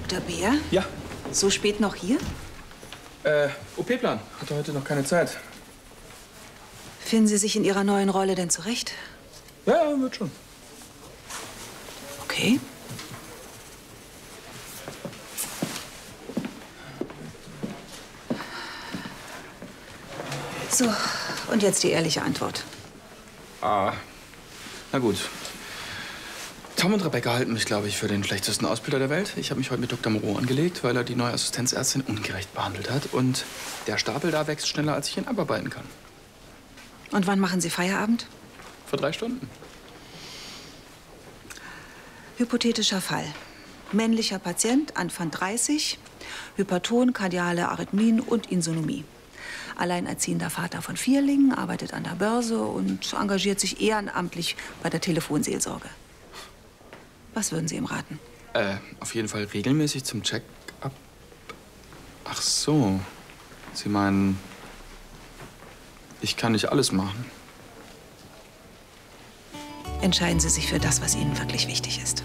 Dr. Beer? Ja. So spät noch hier? OP-Plan. Hatte heute noch keine Zeit. Finden Sie sich in Ihrer neuen Rolle denn zurecht? Ja, wird schon. Okay. So, und jetzt die ehrliche Antwort. Na gut. Tom und Rebecca halten mich, glaube ich, für den schlechtesten Ausbilder der Welt. Ich habe mich heute mit Dr. Moreau angelegt, weil er die neue Assistenzärztin ungerecht behandelt hat. Und der Stapel da wächst schneller, als ich ihn abarbeiten kann. Und wann machen Sie Feierabend? Vor 3 Stunden. Hypothetischer Fall. Männlicher Patient, Anfang 30, Hyperton, kardiale Arrhythmien und Insonomie. Alleinerziehender Vater von Vierlingen, arbeitet an der Börse und engagiert sich ehrenamtlich bei der Telefonseelsorge. Was würden Sie ihm raten? Auf jeden Fall regelmäßig zum Check-up. Ach so. Sie meinen, ich kann nicht alles machen. Entscheiden Sie sich für das, was Ihnen wirklich wichtig ist.